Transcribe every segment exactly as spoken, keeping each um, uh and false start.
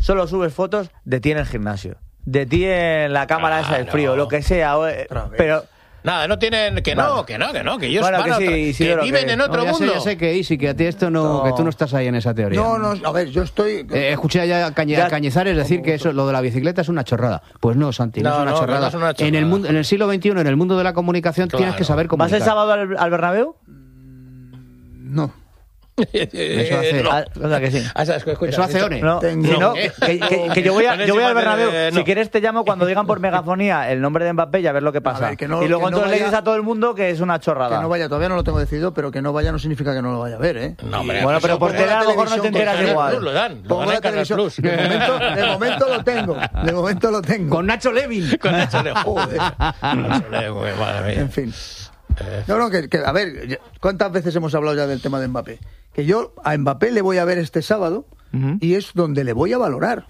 solo subes fotos de ti en el gimnasio, de ti en la cámara esa del frío, lo que sea, pero... Nada, no tienen... Que no, vale. que no, que no, que ellos bueno, van que, sí, otra, sí, que lo viven que... en otro no, ya mundo. Sé, ya sé que, Isi, que a ti esto no, no... que tú no estás ahí en esa teoría. No, no, a ver, yo estoy... Eh, escuché ya a Cañe, ya, Cañizares decir que eso, lo de la bicicleta es una chorrada. Pues no, Santi, no, no, es, una no, chorrada. no es una chorrada. En el mundo, en el siglo veintiuno, en el mundo de la comunicación, claro. tienes que saber comunicar. ¿Vas el sábado al, al Bernabéu? No. Eso hace, no. Ah, o sea que sí. Escucha, eso hace One. No, Tengo... si no, que, que, que yo voy, a, yo voy al Bernabéu. Eh, no. Si quieres te llamo cuando digan por megafonía el nombre de Mbappé y a ver lo que pasa. A ver, que no, y luego que no entonces vaya, le dices a todo el mundo que es una chorrada. Que no vaya, todavía no lo tengo decidido, pero que no vaya no significa que no lo vaya a ver, ¿eh? No, hombre, bueno, pero por tele a lo mejor no te enteras igual. Lo dan, lo Pongo dan la en Canal televisión. Plus. De momento, de momento lo tengo. De momento lo tengo. Con Nacho Levin. Con Nacho Levin. Joder. Nacho Levin, madre mía. En fin. No, no, que, que a ver, ¿cuántas veces hemos hablado ya del tema de Mbappé? Que yo a Mbappé le voy a ver este sábado uh-huh. y es donde le voy a valorar.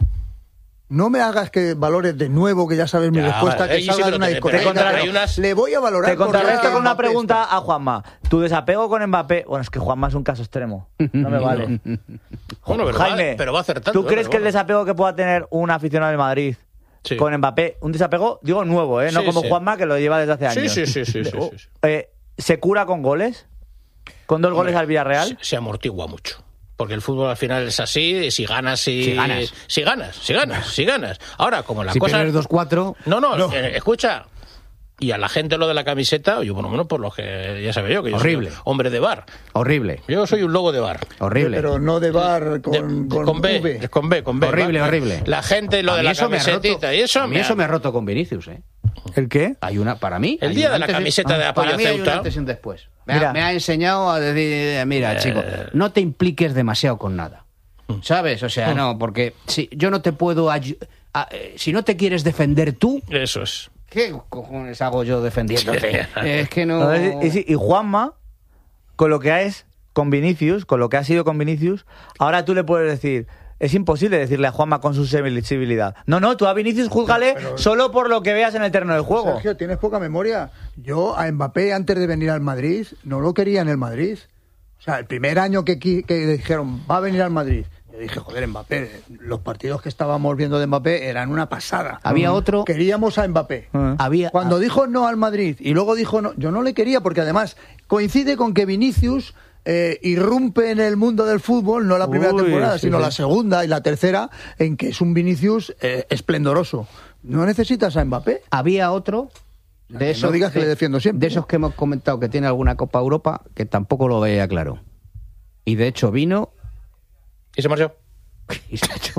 No me hagas que valores de nuevo, que ya sabes mi ya, respuesta, vale. que salga sí, de una discoteca. Unas... Le voy a valorar. Te contrarresto con una pregunta está. a Juanma. Tu desapego con Mbappé... Bueno, es que Juanma es un caso extremo. No me vale. Bueno, pero Jaime, va, pero va acertando. ¿Tú crees pero que bueno. el desapego que pueda tener un aficionado del Madrid sí. con Mbappé, un desapego, digo, nuevo, ¿eh? No sí, como sí. Juanma, que lo lleva desde hace años. Sí, sí, sí. sí, sí, sí, sí. Eh, ¿Se cura con goles? ¿Con dos Hombre, goles al Villarreal? Se, se amortigua mucho. Porque el fútbol al final es así, si ganas, si, si ganas, si ganas, si ganas, si ganas. Ahora, como la si cosa... Si pierdes dos cuatro... No, no, no. Eh, escucha... Y a la gente lo de la camiseta, yo por lo menos por lo que ya sabe yo, que yo Horrible. soy hombre de bar. Horrible. Yo soy un lobo de bar. Horrible. Pero no de bar con, de, con, con B, V. Con B, con B. Horrible, ¿va? horrible. La gente lo de la camisetita y eso... A mí me eso ha... me ha roto con Vinicius, ¿eh? ¿El qué? Hay una, para mí... El día de la camiseta y... de apoyo Para mí hay un Ceuta. antes y un después. Me ha, me ha enseñado a decir, mira, eh... chico, no te impliques demasiado con nada. ¿Sabes? O sea, no, porque si yo no te puedo... A, eh, si no te quieres defender tú... Eso es. ¿Qué cojones hago yo defendiéndote? Es que no... no y, y, y Juanma, con lo que es con Vinicius, con lo que ha sido con Vinicius, ahora tú le puedes decir... Es imposible decirle a Juanma con su sensibilidad. No, no, tú a Vinicius júzgale pero, pero, solo por lo que veas en el terreno de juego. Sergio, tienes poca memoria. Yo a Mbappé, antes de venir al Madrid, no lo quería en el Madrid. O sea, el primer año que, que dijeron, va a venir al Madrid... Yo dije, joder, Mbappé, los partidos que estábamos viendo de Mbappé eran una pasada. Había otro... Queríamos a Mbappé. Uh-huh. Había... Cuando dijo no al Madrid y luego dijo no, yo no le quería porque además coincide con que Vinicius eh, irrumpe en el mundo del fútbol, no la primera Uy, temporada, sí, sino sí. la segunda y la tercera, en que es un Vinicius eh, esplendoroso. ¿No necesitas a Mbappé? Había otro... De esos, no digas que de, le defiendo siempre. De esos que hemos comentado que tiene alguna Copa Europa, que tampoco lo veía claro. Y de hecho vino... ¿Y se marchó? Y se echó.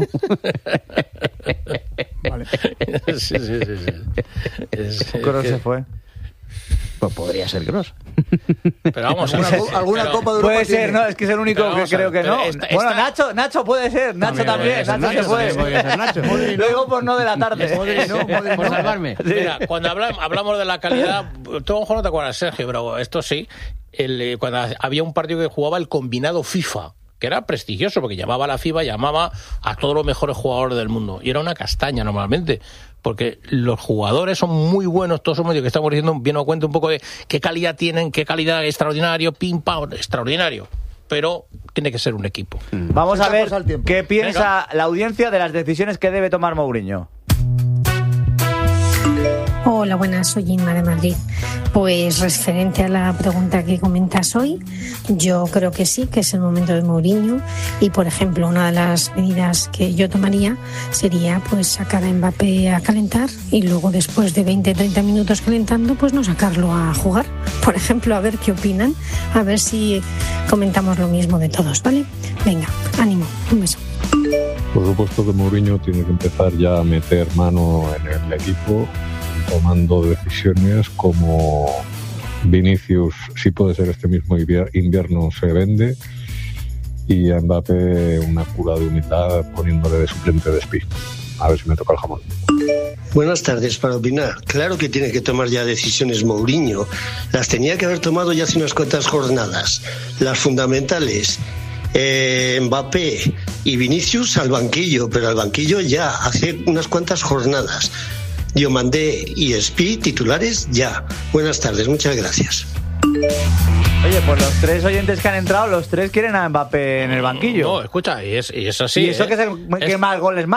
Vale. Sí, sí, sí. sí. Es, Kroos se fue. Pues podría ser Kroos. Pero vamos, ¿Alguna, sí, alguna pero, Copa de Europa puede ser, tiene? no, es que es el único que creo que no. Esta, bueno, esta... Nacho, Nacho puede ser, Nacho también, también. Nacho, Nacho se puede. Podría ser Nacho. Lo digo por no de la tarde. Modri no, Modri por no. salvarme. Sí. Mira, cuando hablamos, hablamos de la calidad, tú a lo mejor no te acuerdas, Sergio, pero esto sí, el, cuando había un partido que jugaba el combinado FIFA, que era prestigioso, porque llamaba a la FIFA, llamaba a todos los mejores jugadores del mundo. Y era una castaña normalmente, porque los jugadores son muy buenos, todos somos, que estamos diciendo, bien a cuenta un poco de qué calidad tienen, qué calidad extraordinario, pim, pam, extraordinario. Pero tiene que ser un equipo. Vamos a ver qué piensa Venga. la audiencia de las decisiones que debe tomar Mourinho. Hola, buenas, soy Inma de Madrid. Pues referente a la pregunta que comentas hoy, yo creo que sí, que es el momento de Mourinho y, por ejemplo, una de las medidas que yo tomaría sería pues sacar a Mbappé a calentar y luego después de veinte a treinta minutos calentando, pues no sacarlo a jugar. Por ejemplo, a ver qué opinan, a ver si comentamos lo mismo de todos, ¿vale? Venga, ánimo, un beso. Por supuesto que Mourinho tiene que empezar ya a meter mano en el equipo, tomando decisiones como Vinicius, si puede ser este mismo invierno, se vende, y a Mbappé una cura de humildad poniéndole de suplente de Spi. A ver si me toca el jamón. Buenas tardes, para opinar. Claro que tiene que tomar ya decisiones Mourinho. Las tenía que haber tomado ya hace unas cuantas jornadas. Las fundamentales. Eh, Mbappé y Vinicius al banquillo, pero al banquillo ya, hace unas cuantas jornadas. Diomandé y Spi titulares ya. Buenas tardes, muchas gracias. Oye, pues los tres oyentes que han entrado, los tres quieren a Mbappé en el banquillo. No, escucha, y es, y es así. Y eso ¿eh? que es el que es... más goles